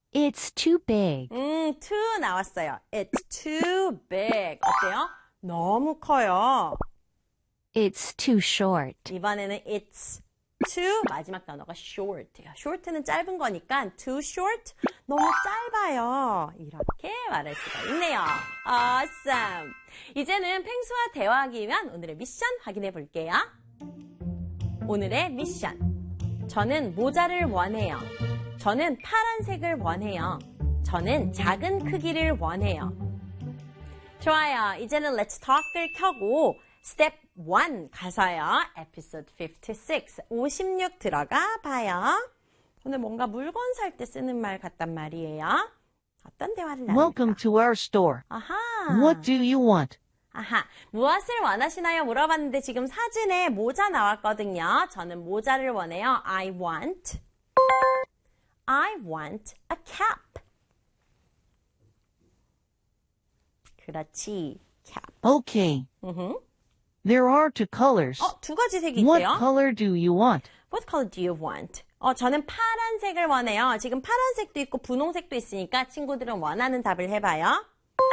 It's too big. too 나왔어요. It's too big. 어때요? 너무 커요. It's too short. 이번에는 it's too 마지막 단어가 short예요. short는 짧은 거니까 too short 너무 짧아요. 이렇게 말할 수가 있네요. Awesome. 이제는 펭수와 대화하기 위한 오늘의 미션 확인해 볼게요. 오늘의 미션. 저는 모자를 원해요. 저는 파란색을 원해요. 저는 작은 크기를 원해요. 좋아요. 이제는 Let's Talk을 켜고 Step 1 가서요. Episode 56 들어가 봐요. 오늘 뭔가 물건 살 때 쓰는 말 같단 말이에요. 어떤 대화를 나눌까? Welcome to our store. 아하. What do you want? 아하. 무엇을 원하시나요? 물어봤는데 지금 사진에 모자 나왔거든요. 저는 모자를 원해요. I want a cap. 그렇지. cap. Okay. There are two colors. 두 가지 색이 What 있대요. color do you want? What color do you want? 저는 파란색을 원해요. 지금 파란색도 있고 분홍색도 있으니까 친구들은 원하는 답을 해봐요.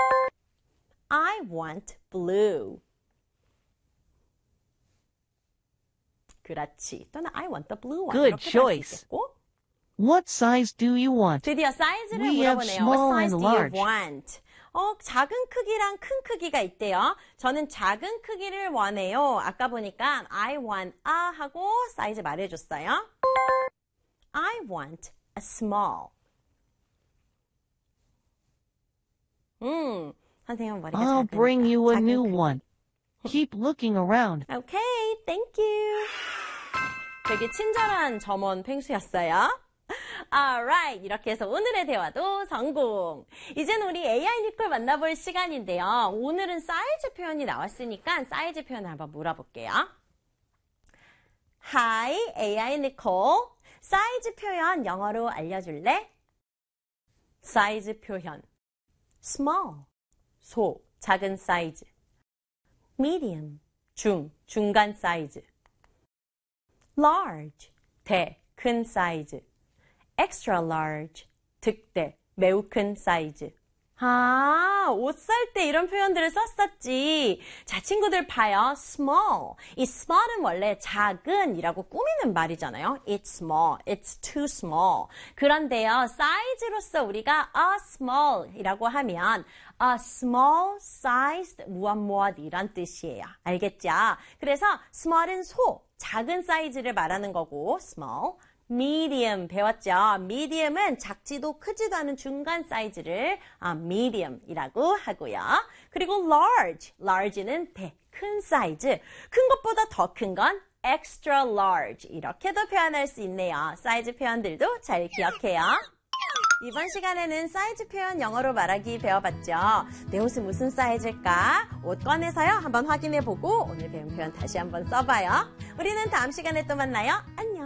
I want blue. 그렇지. 또는 I want the blue one. Good 이렇게 choice. What size do you want? 드디어 사이즈를 We have 물어보네요. small What size and do you large. want? 작은 크기랑 큰 크기가 있대요. 저는 작은 크기를 원해요. 아까 보니까 I want a 하고 사이즈 말해줬어요. I want a small. 선생님 머리가 I'll 작으니까. bring you a 작은 new 크기. one. Keep looking around. Okay, thank you. 되게 친절한 점원 펭수였어요. Alright, 이렇게 해서 오늘의 대화도 성공. 이제는 우리 AI 니콜 만나볼 시간인데요. 오늘은 사이즈 표현이 나왔으니까 사이즈 표현을 한번 물어볼게요. Hi, AI 니콜. 사이즈 표현 영어로 알려줄래? 사이즈 표현. Small, 소, 작은 사이즈. Medium, 중간 사이즈. Large, 대, 큰 사이즈. Extra large, 득대, 매우 큰 사이즈. 옷 살 때 이런 표현들을 썼었지. 자, 친구들 봐요. small. 이 small은 원래 작은이라고 꾸미는 말이잖아요. It's small. It's too small. 그런데요, 사이즈로서 우리가 a small이라고 하면 a small sized 무엇 이란 뜻이에요. 알겠죠? 그래서 small은 소, 작은 사이즈를 말하는 거고 small. medium 배웠죠? medium은 작지도 크지도 않은 중간 사이즈를 medium이라고 하고요. 그리고 large는 대, 큰 사이즈. 큰 것보다 더 큰 건 extra large. 이렇게도 표현할 수 있네요. 사이즈 표현들도 잘 기억해요. 이번 시간에는 사이즈 표현 영어로 말하기 배워봤죠. 내 옷은 무슨 사이즈일까? 옷 꺼내서요. 한번 확인해보고 오늘 배운 표현 다시 한번 써봐요. 우리는 다음 시간에 또 만나요. 안녕.